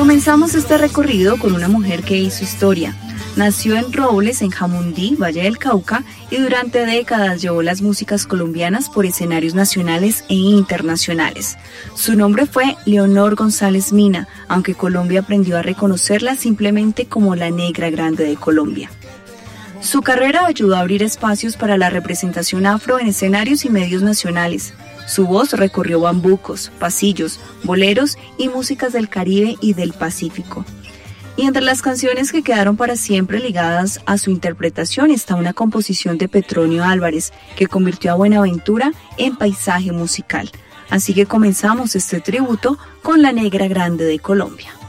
Comenzamos este recorrido con una mujer que hizo historia. Nació en Robles, en Jamundí, Valle del Cauca, y durante décadas llevó las músicas colombianas por escenarios nacionales e internacionales. Su nombre fue Leonor González Mina, aunque Colombia aprendió a reconocerla simplemente como la Negra Grande de Colombia. Su carrera ayudó a abrir espacios para la representación afro en escenarios y medios nacionales. Su voz recorrió bambucos, pasillos, boleros y músicas del Caribe y del Pacífico. Y entre las canciones que quedaron para siempre ligadas a su interpretación está una composición de Petronio Álvarez que convirtió a Buenaventura en paisaje musical. Así que comenzamos este tributo con la Negra Grande de Colombia.